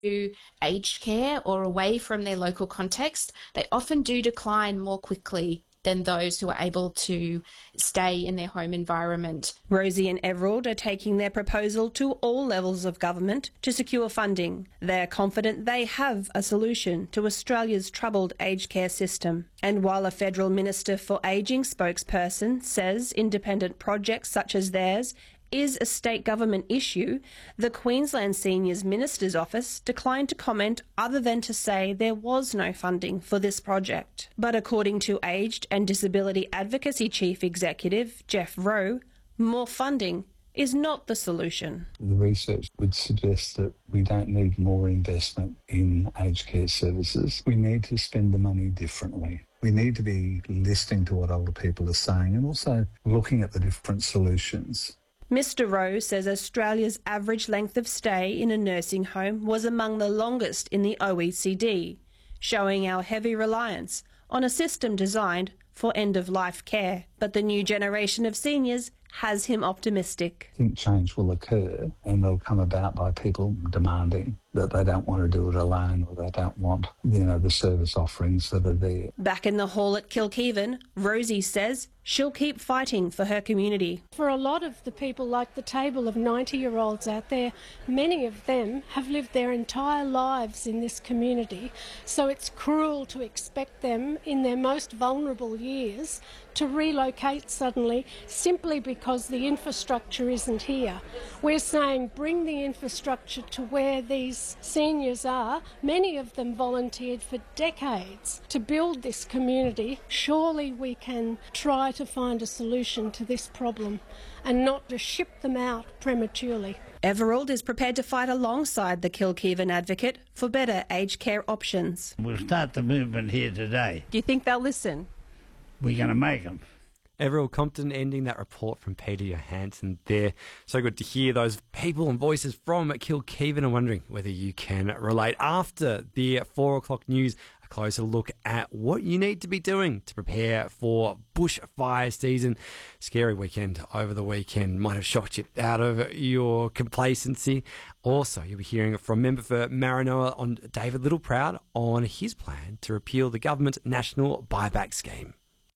to aged care or away from their local context, they often do decline more quickly than those who are able to stay in their home environment. Rosie and Everald are taking their proposal to all levels of government to secure funding. They're confident they have a solution to Australia's troubled aged care system. And while a Federal Minister for Ageing spokesperson says independent projects such as theirs is a state government issue, the Queensland Seniors Minister's Office declined to comment other than to say there was no funding for this project. But according to Aged and Disability Advocacy Chief Executive Jeff Rowe, more funding is not the solution. The research would suggest that we don't need more investment in aged care services. We need to spend the money differently. We need to be listening to what older people are saying and also looking at the different solutions. Mr Rowe says Australia's average length of stay in a nursing home was among the longest in the OECD, showing our heavy reliance on a system designed for end-of-life care. But the new generation of seniors has him optimistic. I think change will occur and they'll come about by people demanding that they don't want to do it alone or they don't want, the service offerings that are there. Back in the hall at Kilkivan, Rosie says she'll keep fighting for her community. For a lot of the people, like the table of 90-year-olds out there, many of them have lived their entire lives in this community, so it's cruel to expect them in their most vulnerable years to relocate suddenly simply because the infrastructure isn't here. We're saying bring the infrastructure to where these seniors are. Many of them volunteered for decades to build this community. Surely we can try to find a solution to this problem and not to ship them out prematurely. Everald is prepared to fight alongside the Kilkivan advocate for better aged care options. We'll start the movement here today. Do you think they'll listen? We're going to make them. Everald Compton ending that report from Peter Johansson there. So good to hear those people and voices from Kilkivan. I'm wondering whether you can relate. After the 4 o'clock news, a closer look at what you need to be doing to prepare for bushfire season. Scary weekend over the weekend might have shocked you out of your complacency. Also, you'll be hearing from member for Maranoa on David Littleproud on his plan to repeal the government's national buyback scheme.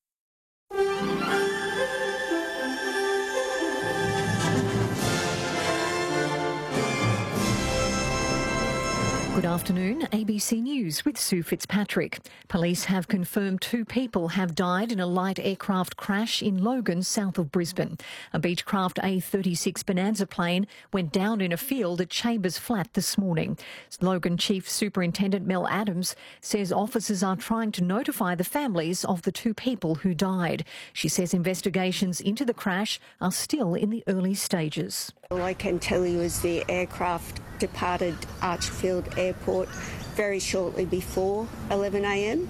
Good afternoon, ABC News with Sue Fitzpatrick. Police have confirmed 2 people have died in a light aircraft crash in Logan, south of Brisbane. A Beechcraft A36 Bonanza plane went down in a field at Chambers Flat this morning. Logan Chief Superintendent Mel Adams says officers are trying to notify the families of the 2 people who died. She says investigations into the crash are still in the early stages. All I can tell you is the aircraft departed Archfield Airport very shortly before 11 a.m.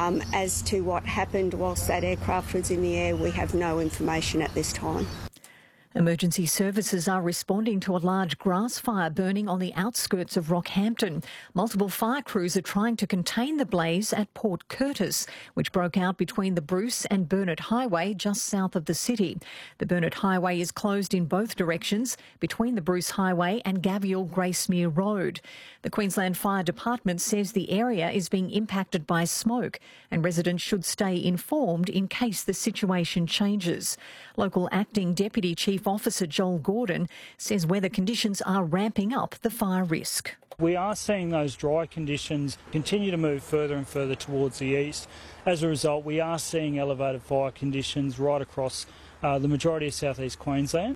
As to what happened whilst that aircraft was in the air, we have no information at this time. Emergency services are responding to a large grass fire burning on the outskirts of Rockhampton. Multiple fire crews are trying to contain the blaze at Port Curtis, which broke out between the Bruce and Burnett Highway just south of the city. The Burnett Highway is closed in both directions between the Bruce Highway and Gavial Gracemere Road. The Queensland Fire Department says the area is being impacted by smoke and residents should stay informed in case the situation changes. Local Acting Deputy Chief Officer Joel Gordon says weather conditions are ramping up the fire risk. We are seeing those dry conditions continue to move further and further towards the east. As a result, we are seeing elevated fire conditions right across the majority of southeast Queensland.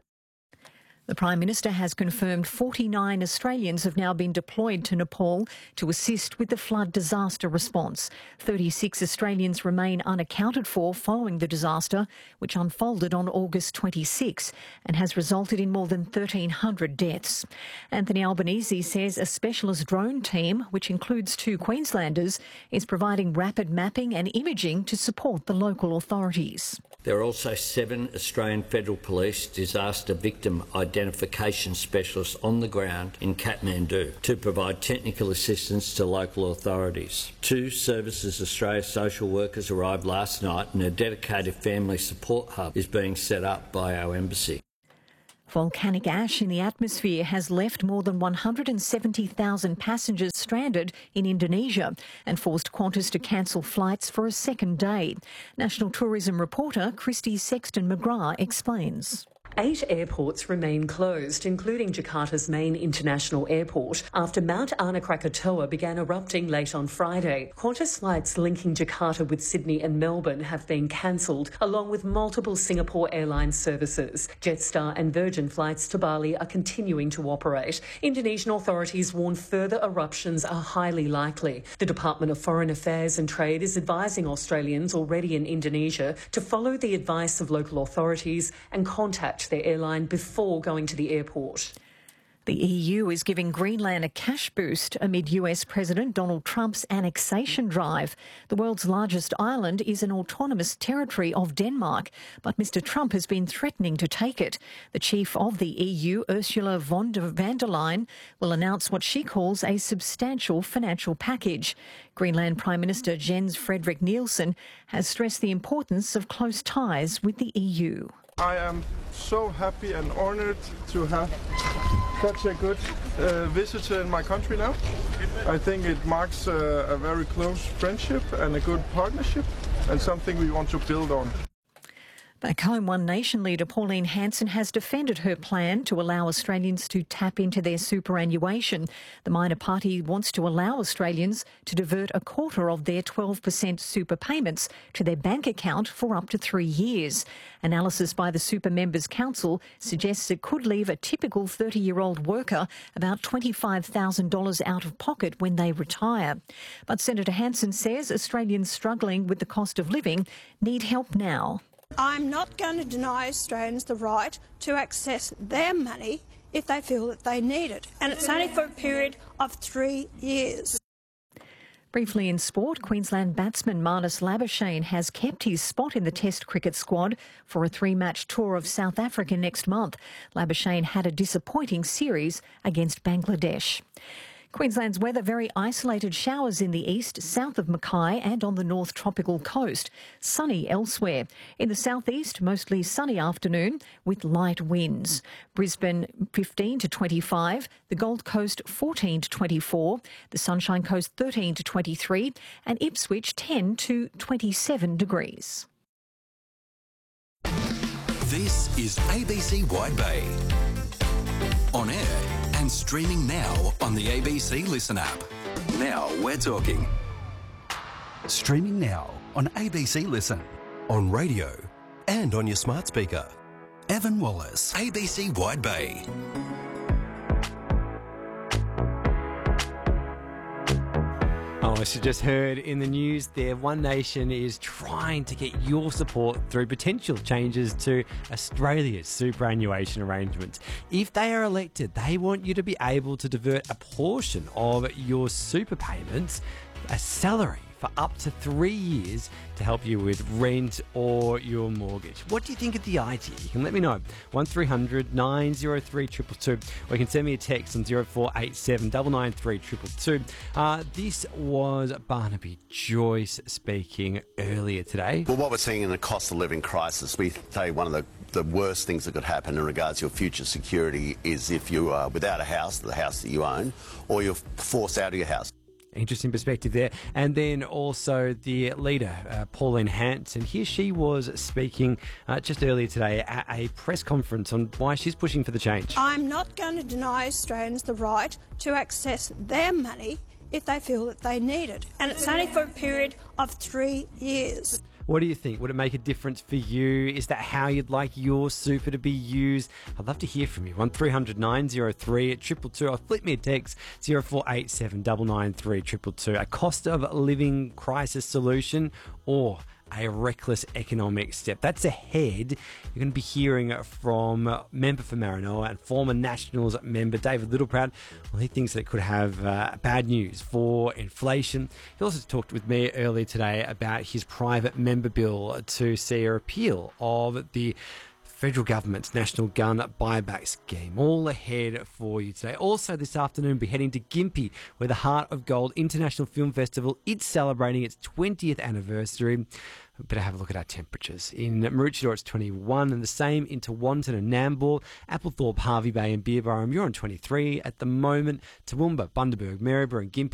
The Prime Minister has confirmed 49 Australians have now been deployed to Nepal to assist with the flood disaster response. 36 Australians remain unaccounted for following the disaster, which unfolded on August 26 and has resulted in more than 1,300 deaths. Anthony Albanese says a specialist drone team, which includes 2 Queenslanders, is providing rapid mapping and imaging to support the local authorities. There are also 7 Australian Federal Police disaster victim identification specialists on the ground in Kathmandu to provide technical assistance to local authorities. 2 Services Australia social workers arrived last night and a dedicated family support hub is being set up by our embassy. Volcanic ash in the atmosphere has left more than 170,000 passengers stranded in Indonesia and forced Qantas to cancel flights for a second day. National Tourism reporter Christy Sexton-McGrath explains. 8 airports remain closed, including Jakarta's main international airport, after Mount Anak Krakatoa began erupting late on Friday. Qantas flights linking Jakarta with Sydney and Melbourne have been cancelled, along with multiple Singapore Airlines services. Jetstar and Virgin flights to Bali are continuing to operate. Indonesian authorities warn further eruptions are highly likely. The Department of Foreign Affairs and Trade is advising Australians already in Indonesia to follow the advice of local authorities and contact their airline before going to the airport. The EU is giving Greenland a cash boost amid US President Donald Trump's annexation drive. The world's largest island is an autonomous territory of Denmark, but Mr Trump has been threatening to take it. The chief of the EU, Ursula von der Leyen, will announce what she calls a substantial financial package. Greenland Prime Minister Jens Frederik Nielsen has stressed the importance of close ties with the EU. I am so happy and honoured to have such a good visitor in my country now. I think it marks a very close friendship and a good partnership and something we want to build on. Back home, One Nation leader Pauline Hanson has defended her plan to allow Australians to tap into their superannuation. The minor party wants to allow Australians to divert a quarter of their 12% super payments to their bank account for up to 3 years. Analysis by the Super Members Council suggests it could leave a typical 30-year-old worker about $25,000 out of pocket when they retire. But Senator Hanson says Australians struggling with the cost of living need help now. I'm not going to deny Australians the right to access their money if they feel that they need it. And it's only for a period of 3 years. Briefly in sport, Queensland batsman Marnus Labuschagne has kept his spot in the Test cricket squad for a 3-match tour of South Africa next month. Labuschagne had a disappointing series against Bangladesh. Queensland's weather, very isolated showers in the east, south of Mackay and on the north tropical coast. Sunny elsewhere. In the southeast, mostly sunny afternoon with light winds. Brisbane 15 to 25, the Gold Coast 14 to 24, the Sunshine Coast 13 to 23 and Ipswich 10 to 27 degrees. This is ABC Wide Bay. On air and streaming now on the ABC Listen app. Now we're talking. Streaming now on ABC Listen, on radio and on your smart speaker. Evan Wallace, ABC Wide Bay. Oh, as you just heard in the news there, One Nation is trying to get your support through potential changes to Australia's superannuation arrangements. If they are elected, they want you to be able to divert a portion of your super payments, a salary, for up to 3 years to help you with rent or your mortgage. What do you think of the idea? You can let me know. 1300 903 222, or you can send me a text on 0487 993 222. This was Barnaby Joyce speaking earlier today. Well, what we're seeing in the cost of living crisis, we say one of the worst things that could happen in regards to your future security is if you are without a house, the house that you own, or you're forced out of your house. Interesting perspective there. And then also the leader, Pauline Hanson. Here she was speaking just earlier today at a press conference on why she's pushing for the change. I'm not going to deny Australians the right to access their money if they feel that they need it. And it's only for a period of 3 years. What do you think? Would it make a difference for you? Is that how you'd like your super to be used? I'd love to hear from you. 1300 903 222. Or flip me a text 0487 993 222. A cost of living crisis solution or a reckless economic step? That's ahead. You're going to be hearing from member for Maranoa and former Nationals member David Littleproud. Well, he thinks that it could have bad news for inflation. He also talked with me earlier today about his private member bill to see a repeal of the federal government's national gun buyback scheme. All ahead for you today. Also this afternoon, be heading to Gympie, where the Heart of Gold International Film Festival is celebrating its 20th anniversary. We better have a look at our temperatures. In Maroochydore, it's 21, and the same in Tewantin and Nambour, Applethorpe, Hervey Bay and Beerburrum. You're on 23 at the moment. Toowoomba, Bundaberg, Maryborough and Gympie